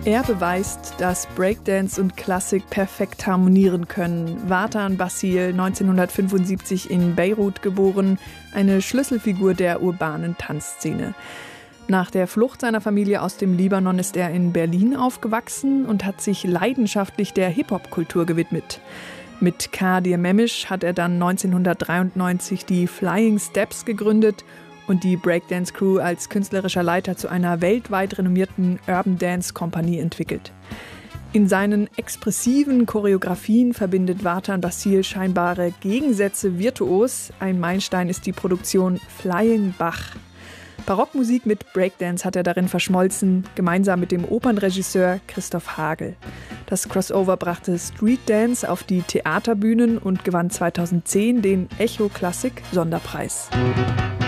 Er beweist, dass Breakdance und Klassik perfekt harmonieren können. Vartan Basil, 1975 in Beirut geboren, eine Schlüsselfigur der urbanen Tanzszene. Nach der Flucht seiner Familie aus dem Libanon ist er in Berlin aufgewachsen und hat sich leidenschaftlich der Hip-Hop-Kultur gewidmet. Mit Kadir Memisch hat er dann 1993 die Flying Steps gegründet und die Breakdance-Crew als künstlerischer Leiter zu einer weltweit renommierten Urban Dance Kompanie entwickelt. In seinen expressiven Choreografien verbindet Vartan Basil scheinbare Gegensätze virtuos. Ein Meilenstein ist die Produktion Flying Bach. Barockmusik mit Breakdance hat er darin verschmolzen, gemeinsam mit dem Opernregisseur Christoph Hagel. Das Crossover brachte Street Dance auf die Theaterbühnen und gewann 2010 den Echo Klassik Sonderpreis.